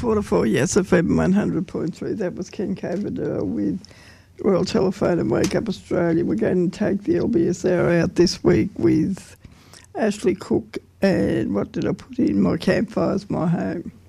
Waterfall, yes, FM 100.3. That was Ken Cavender with Royal Telephone and Wake Up Australia. We're going to take the LBS hour out this week with Ashley Cook and what did I put in? My Campfires, My Home.